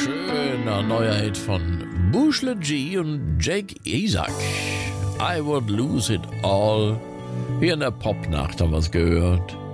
Schöner neuer Hit von Booshle G und Jake Isaac. I would lose it all. Hier in der Popnacht haben wir es gehört.